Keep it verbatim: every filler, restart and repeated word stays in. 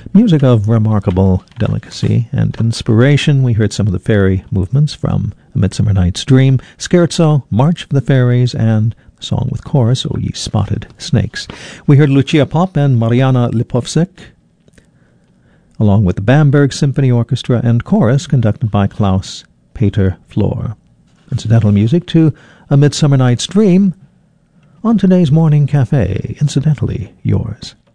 Music of remarkable delicacy and inspiration. We heard some of the fairy movements from A Midsummer Night's Dream, Scherzo, March of the Fairies, and the song with chorus, O Ye Spotted Snakes. We heard Lucia Popp and Mariana Lipovsek, along with the Bamberg Symphony Orchestra and chorus conducted by Klaus Peter Flor. Incidental music to A Midsummer Night's Dream on today's Morning Cafe. Incidentally yours.